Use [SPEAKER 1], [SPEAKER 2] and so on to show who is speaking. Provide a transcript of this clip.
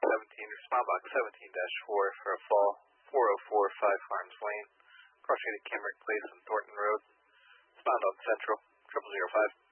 [SPEAKER 1] respond box 17-4 for a fall 4045 Farms Lane, crossing at Kenrick Place and Thornton Road. Respond on Central 0005.